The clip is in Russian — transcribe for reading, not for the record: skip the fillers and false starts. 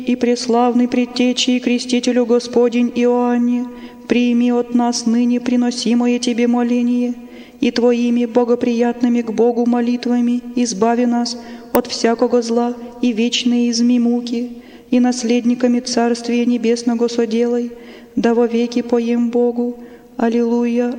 и преславный предтече и крестителю Господень Иоанне, прими от нас ныне приносимое Тебе моление, и Твоими богоприятными к Богу молитвами избави нас от всякого зла и вечные изми муки, и наследниками Царствия Небесного соделай, да вовеки поем Богу. Аллилуйя,